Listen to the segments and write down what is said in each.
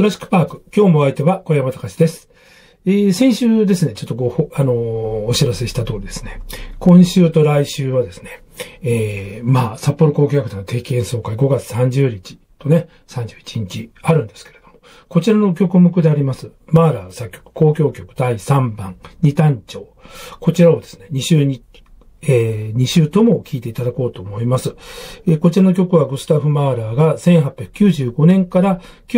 クラシックパーク。今日もお相手は小山隆です。先週ですね、ちょっとお知らせした通りですね、今週と来週はですね、札幌交響楽団の定期演奏会5月30日とね、31日あるんですけれども、こちらの曲目であります、マーラー作曲交響曲第3番、二単調。こちらをですね、2週とも聴いていただこうと思います。こちらの曲はグスタフ・マーラーが1895年から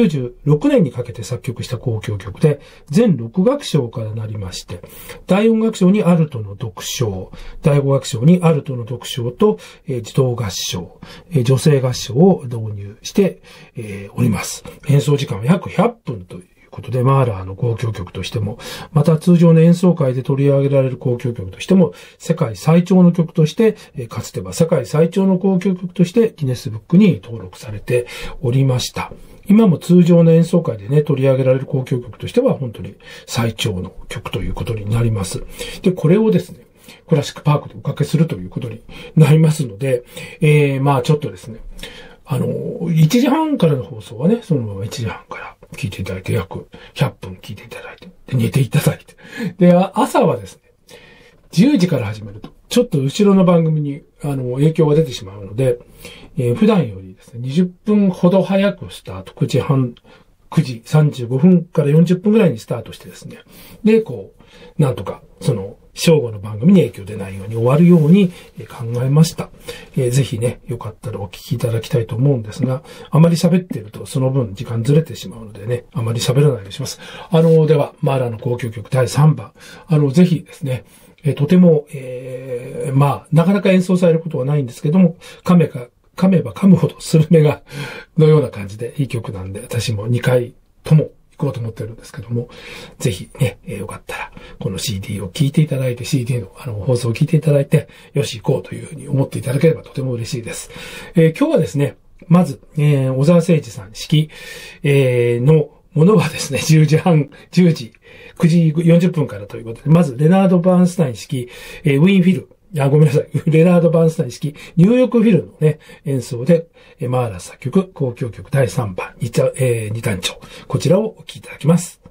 96年にかけて作曲した交響曲で、全6楽章からなりまして、第4楽章にアルトの独唱、第5楽章にアルトの独唱と、児童合唱、女性合唱を導入して、おります。演奏時間は約100分ということで、マーラーの交響曲としても、また通常の演奏会で取り上げられる交響曲としても、世界最長の曲として、かつては世界最長の交響曲としてギネスブックに登録されておりました。今も通常の演奏会でね、取り上げられる交響曲としては本当に最長の曲ということになります。で、これをですね、クラシックパークでおかけするということになりますので、ちょっとですね、1時半からの放送はね、そのまま1時半から聞いていただいて、約100分聞いていただいて、で寝ていただいて。で、朝はですね、10時から始めると、ちょっと後ろの番組に、影響が出てしまうので、普段よりですね、20分ほど早くスタート、9時35分から40分ぐらいにスタートしてですね、で、なんとか、正午の番組に影響出ないように終わるように考えました。ぜひね、よかったらお聞きいただきたいと思うんですが、あまり喋っているとその分時間ずれてしまうのでね、あまり喋らないようにします。では、マーラーの交響曲第3番。ぜひですね、とても、なかなか演奏されることはないんですけども、噛めば噛むほどスルメが、のような感じでいい曲なんで、私も2回とも行こうと思ってるんですけども、ぜひね、よかったら、この CD を聴いていただいて、CD の放送を聞いていただいて、よし行こうというふうに思っていただければとても嬉しいです。今日はですね、まず、小沢誠二さん指揮、のものはですね、9時40分からということで、まず、レナード・バーンスタイン指揮、ウィーンフィル、ごめんなさい。レナード・バーンスタイン指揮、ニューヨークフィルのね、演奏で、マーラー作曲、交響曲第3番、二単調。こちらをお聴きいただきます。